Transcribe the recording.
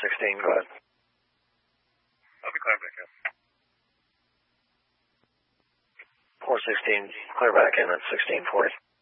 416, go ahead. I'll be clear back in. 416, clear back in at 1640.